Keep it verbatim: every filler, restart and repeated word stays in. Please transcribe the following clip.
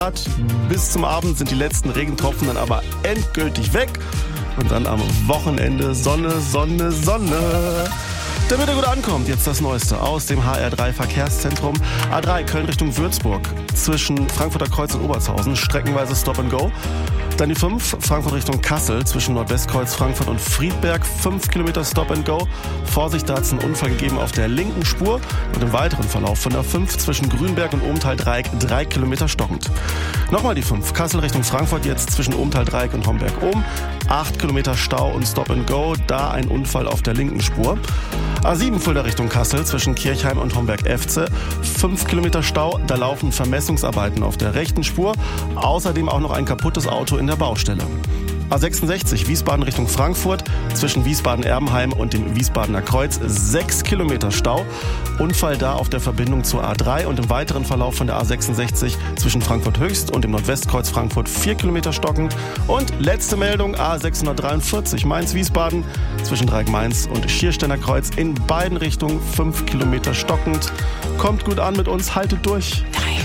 Bis zum Abend sind die letzten Regentropfen dann aber endgültig weg. Und dann am Wochenende Sonne, Sonne, Sonne. Damit ihr gut ankommt, jetzt das Neueste aus dem H R drei Verkehrszentrum. A drei Köln Richtung Würzburg zwischen Frankfurter Kreuz und Obertshausen, streckenweise Stop and Go. Dann die fünf, Frankfurt Richtung Kassel zwischen Nordwestkreuz, Frankfurt und Friedberg, fünf Kilometer Stop and Go. Vorsicht, da hat es einen Unfall gegeben auf der linken Spur. Und im weiteren Verlauf von der fünf zwischen Grünberg und Ohmtal-Dreieck drei Kilometer stockend. Nochmal die fünf, Kassel Richtung Frankfurt, jetzt zwischen Ohmtal-Dreieck und Homberg-Ohm. acht Kilometer Stau und Stop and Go, da ein Unfall auf der linken Spur. A sieben Fulda Richtung Kassel zwischen Kirchheim und Homberg-Efze. fünf Kilometer Stau, da laufen Vermessungsarbeiten auf der rechten Spur. Außerdem auch noch ein kaputtes Auto in der Baustelle. A sechsundsechzig Wiesbaden Richtung Frankfurt zwischen Wiesbaden-Erbenheim und dem Wiesbadener Kreuz. sechs Kilometer Stau. Unfall da auf der Verbindung zur A drei und im weiteren Verlauf von der A sechsundsechzig zwischen Frankfurt Höchst und dem Nordwestkreuz Frankfurt vier Kilometer stockend. Und letzte Meldung, A sechshundertdreiundvierzig Mainz-Wiesbaden zwischen Dreieck-Mainz und Schiersteiner Kreuz in beiden Richtungen fünf Kilometer stockend. Kommt gut an mit uns, haltet durch.